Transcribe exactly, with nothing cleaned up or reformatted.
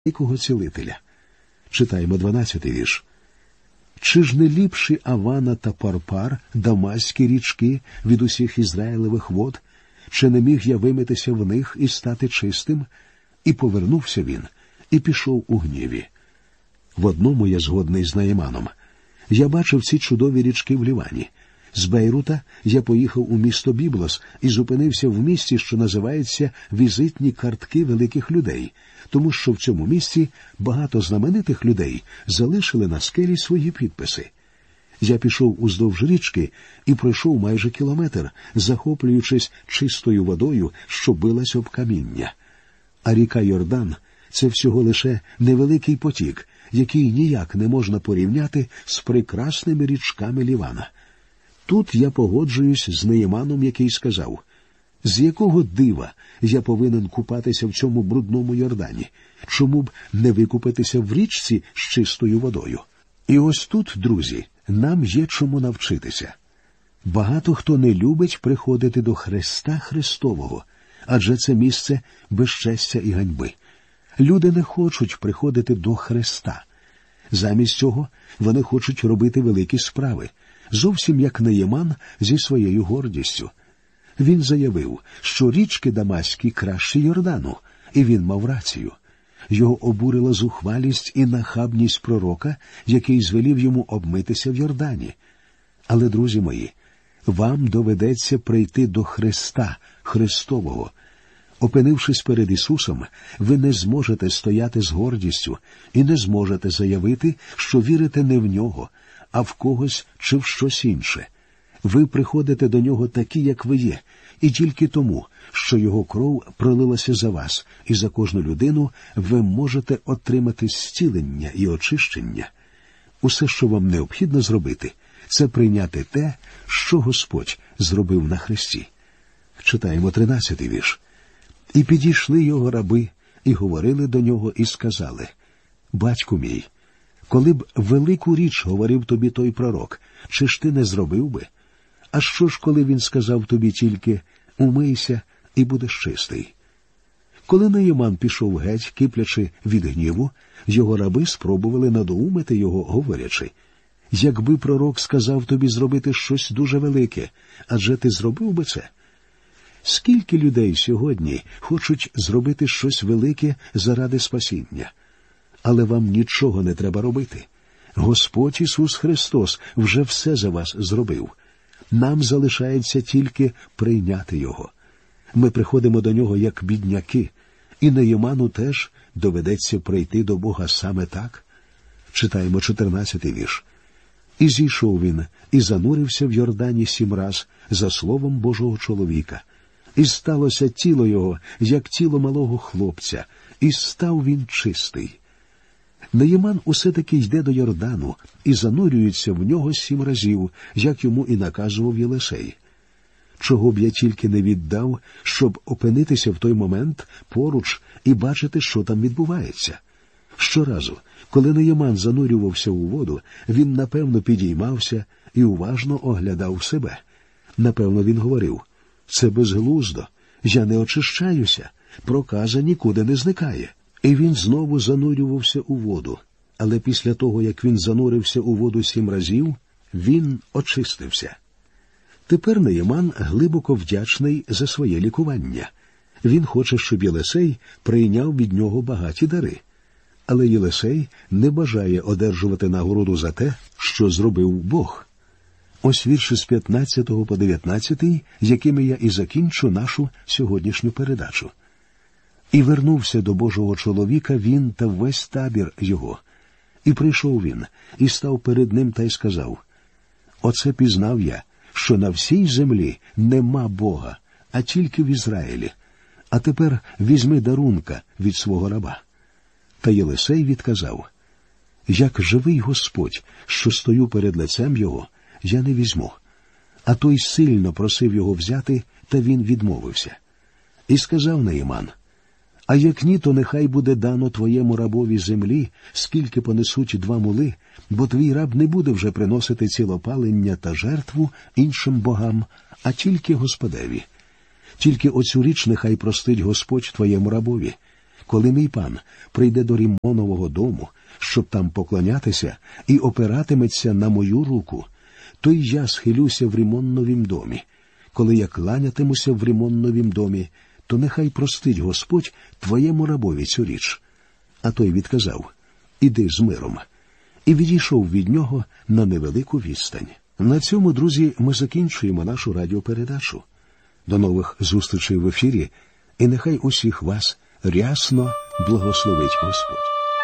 великого цілителя. Читаємо дванадцятий вірш. Чи ж не ліпші Авана та Парпар, дамаські річки від усіх Ізраїлевих вод? Чи не міг я вимитися в них і стати чистим? І повернувся він, і пішов у гніві. В одному я згодний з Наєманом. Я бачив ці чудові річки в Лівані. З Бейрута я поїхав у місто Біблос і зупинився в місті, що називається «Візитні картки великих людей», тому що в цьому місті багато знаменитих людей залишили на скелі свої підписи. Я пішов уздовж річки і пройшов майже кілометр, захоплюючись чистою водою, що билась об каміння. А ріка Йордан – це всього лише невеликий потік, який ніяк не можна порівняти з прекрасними річками Лівана. Тут я погоджуюсь з Наєманом, який сказав, «З якого дива я повинен купатися в цьому брудному Йордані? Чому б не викупатися в річці з чистою водою?» І ось тут, друзі, нам є чому навчитися. Багато хто не любить приходити до Христа Христового, адже це місце безчестя і ганьби. Люди не хочуть приходити до Христа. Замість цього вони хочуть робити великі справи, зовсім як Наєман зі своєю гордістю. Він заявив, що річки Дамаські кращі Йордану, і він мав рацію. Його обурила зухвалість і нахабність пророка, який звелів йому обмитися в Йордані. Але, друзі мої, вам доведеться прийти до Христа Христового. Опинившись перед Ісусом, ви не зможете стояти з гордістю і не зможете заявити, що вірите не в Нього, а в когось чи в щось інше. Ви приходите до Нього такі, як ви є, і тільки тому, що Його кров пролилася за вас, і за кожну людину ви можете отримати зцілення і очищення. Усе, що вам необхідно зробити, це прийняти те, що Господь зробив на хресті. Читаємо тринадцятий вірш. «І підійшли його раби, і говорили до нього, і сказали, «Батьку мій, коли б велику річ говорив тобі той пророк, чи ж ти не зробив би? А що ж, коли він сказав тобі тільки, умийся і будеш чистий?» Коли Наєман пішов геть, киплячи від гніву, його раби спробували надоумити його, говорячи, «Якби пророк сказав тобі зробити щось дуже велике, адже ти зробив би це?» Скільки людей сьогодні хочуть зробити щось велике заради спасіння? Але вам нічого не треба робити. Господь Ісус Христос вже все за вас зробив. Нам залишається тільки прийняти Його. Ми приходимо до Нього як бідняки, і Наєману теж доведеться прийти до Бога саме так. Читаємо чотирнадцятий вірш. «І зійшов він, і занурився в Йордані сім раз за словом Божого чоловіка. І сталося тіло його, як тіло малого хлопця, і став він чистий». Наєман усе-таки йде до Йордану і занурюється в нього сім разів, як йому і наказував Єлисей. Чого б я тільки не віддав, щоб опинитися в той момент поруч і бачити, що там відбувається. Щоразу, коли Наєман занурювався у воду, він, напевно, підіймався і уважно оглядав себе. Напевно, він говорив, «Це безглуздо, я не очищаюся, проказа нікуди не зникає». І він знову занурювався у воду. Але після того, як він занурився у воду сім разів, він очистився. Тепер Наєман глибоко вдячний за своє лікування. Він хоче, щоб Єлисей прийняв від нього багаті дари. Але Єлисей не бажає одержувати нагороду за те, що зробив Бог. Ось вірші з п'ятнадцятого по дев'ятнадцятий, якими я і закінчу нашу сьогоднішню передачу. «І вернувся до Божого чоловіка він та весь табір його. І прийшов він, і став перед ним та й сказав, «Оце пізнав я, що на всій землі нема Бога, а тільки в Ізраїлі. А тепер візьми дарунка від свого раба». Та Єлисей відказав, «Як живий Господь, що стою перед лицем його, я не візьму». А той сильно просив його взяти, та він відмовився. І сказав Наєман, «А як ні, то нехай буде дано твоєму рабові землі, скільки понесуть два мули, бо твій раб не буде вже приносити цілопалення та жертву іншим богам, а тільки Господеві. Тільки оцю річ нехай простить Господь твоєму рабові. Коли мій пан прийде до Рімонового дому, щоб там поклонятися, і опиратиметься на мою руку, то й я схилюся в Рімоновім домі. Коли я кланятимуся в Рімоновім домі, то нехай простить Господь твоєму рабові цю річ. А той відказав: іди з миром. І відійшов від нього на невелику відстань. На цьому, друзі, ми закінчуємо нашу радіопередачу. До нових зустрічей в ефірі, і нехай усіх вас рясно благословить Господь.